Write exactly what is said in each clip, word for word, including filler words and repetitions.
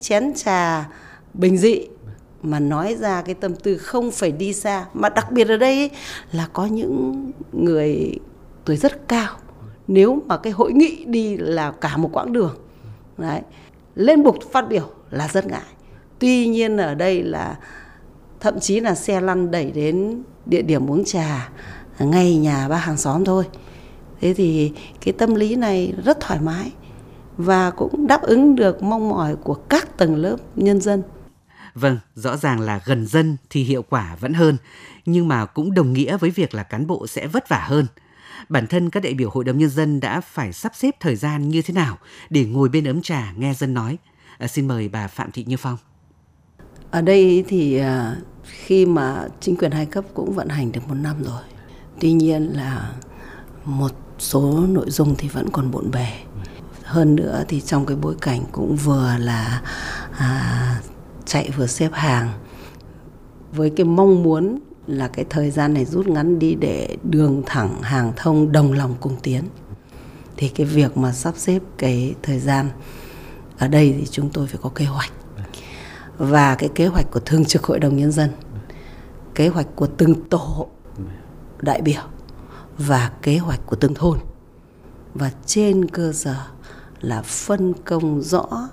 chén trà bình dị mà nói ra cái tâm tư, không phải đi xa. Mà đặc biệt ở đây ấy, là có những người tuổi rất cao. Nếu mà cái hội nghị đi là cả một quãng đường. Đấy. Lên bục phát biểu là rất ngại. Tuy nhiên ở đây là thậm chí là xe lăn đẩy đến địa điểm uống trà ngay nhà bác hàng xóm thôi. Thế thì cái tâm lý này rất thoải mái và cũng đáp ứng được mong mỏi của các tầng lớp nhân dân. Vâng, rõ ràng là gần dân thì hiệu quả vẫn hơn, nhưng mà cũng đồng nghĩa với việc là cán bộ sẽ vất vả hơn. Bản thân các đại biểu Hội đồng Nhân dân đã phải sắp xếp thời gian như thế nào để ngồi bên ấm trà nghe dân nói? À, xin mời bà Phạm Thị Như Phong. Ở đây thì khi mà chính quyền hai cấp cũng vận hành được một năm rồi. Tuy nhiên là một số nội dung thì vẫn còn bộn bề. Hơn nữa thì trong cái bối cảnh cũng vừa là à, chạy vừa xếp hàng, với cái mong muốn là cái thời gian này rút ngắn đi để đường thẳng hàng thông đồng lòng cùng tiến. Thì cái việc mà sắp xếp cái thời gian ở đây thì chúng tôi phải có kế hoạch. Và cái kế hoạch của Thường trực Hội đồng Nhân dân, kế hoạch của từng tổ đại biểu và kế hoạch của từng thôn. Và trên cơ sở là phân công rõ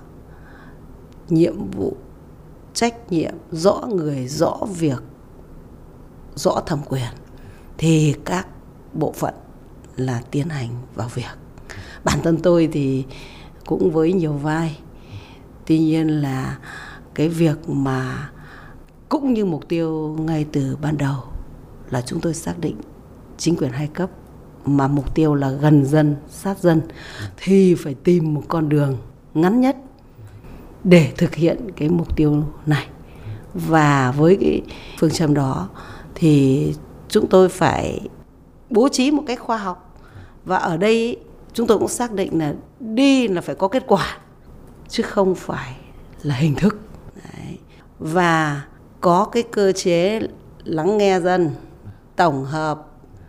nhiệm vụ, trách nhiệm, rõ người, rõ việc, rõ thẩm quyền thì các bộ phận là tiến hành vào việc. Bản thân tôi thì cũng với nhiều vai. Tuy nhiên là cái việc mà cũng như mục tiêu ngay từ ban đầu là chúng tôi xác định chính quyền hai cấp mà mục tiêu là gần dân, sát dân thì phải tìm một con đường ngắn nhất để thực hiện cái mục tiêu này. Và với cái phương châm đó thì chúng tôi phải bố trí một cách khoa học. Và ở đây chúng tôi cũng xác định là đi là phải có kết quả chứ không phải là hình thức. Đấy. Và có cái cơ chế lắng nghe dân, tổng hợp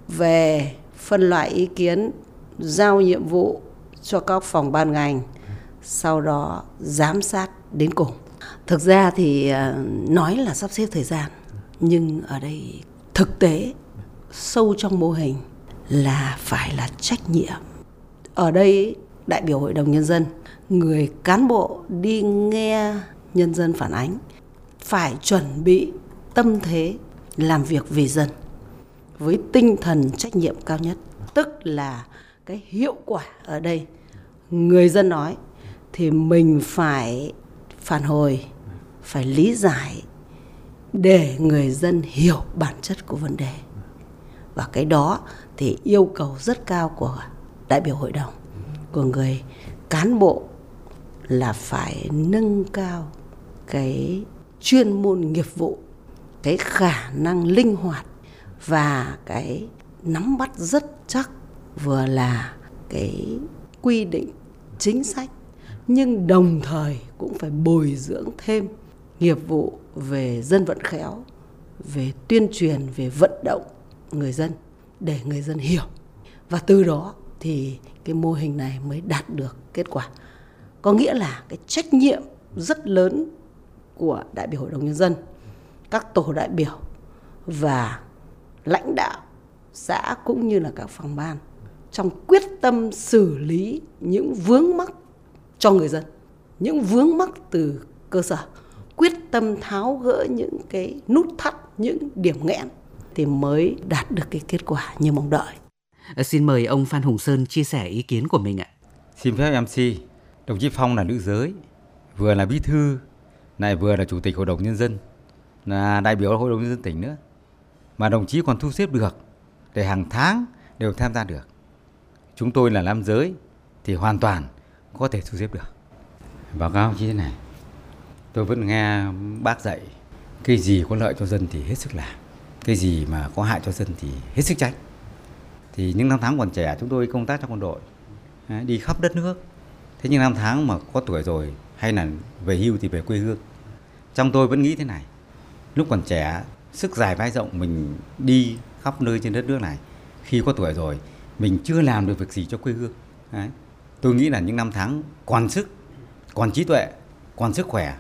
về phân loại ý kiến, giao nhiệm vụ cho các phòng ban ngành, sau đó giám sát đến cùng. Thực ra thì nói là sắp xếp thời gian, nhưng ở đây thực tế sâu trong mô hình là phải là trách nhiệm. Ở đây đại biểu Hội đồng Nhân dân, người cán bộ đi nghe nhân dân phản ánh phải chuẩn bị tâm thế làm việc vì dân với tinh thần trách nhiệm cao nhất. Tức là cái hiệu quả ở đây, người dân nói thì mình phải phản hồi, phải lý giải để người dân hiểu bản chất của vấn đề. Và cái đó thì yêu cầu rất cao của đại biểu hội đồng, của người cán bộ là phải nâng cao cái chuyên môn nghiệp vụ, cái khả năng linh hoạt và cái nắm bắt rất chắc, vừa là cái quy định chính sách, nhưng đồng thời cũng phải bồi dưỡng thêm nghiệp vụ về dân vận khéo, về tuyên truyền, về vận động người dân để người dân hiểu. Và từ đó thì cái mô hình này mới đạt được kết quả. Có nghĩa là cái trách nhiệm rất lớn của đại biểu Hội đồng Nhân dân, các tổ đại biểu và lãnh đạo xã cũng như là các phòng ban trong quyết tâm xử lý những vướng mắc cho người dân, những vướng mắc từ cơ sở, quyết tâm tháo gỡ những cái nút thắt, những điểm nghẽn thì mới đạt được cái kết quả như mong đợi. Xin mời ông Phan Hùng Sơn chia sẻ ý kiến của mình ạ. Xin phép em xê, đồng chí Phong là nữ giới, vừa là bí thư, lại vừa là chủ tịch Hội đồng Nhân dân, là đại biểu Hội đồng Nhân dân tỉnh nữa. Mà đồng chí còn thu xếp được để hàng tháng đều tham gia được. Chúng tôi là nam giới thì hoàn toàn có thể thu xếp được. Báo cáo như thế này, tôi vẫn nghe bác dạy, cái gì có lợi cho dân thì hết sức làm, cái gì mà có hại cho dân thì hết sức tránh. Thì những năm tháng còn trẻ chúng tôi công tác trong quân đội, đi khắp đất nước. Thế nhưng năm tháng mà có tuổi rồi hay là về hưu thì về quê hương. Trong tôi vẫn nghĩ thế này, lúc còn trẻ, sức dài vai rộng, mình đi khắp nơi trên đất nước này. Khi có tuổi rồi, mình chưa làm được việc gì cho quê hương. Đấy. Tôi nghĩ là những năm tháng còn sức, còn trí tuệ, còn sức khỏe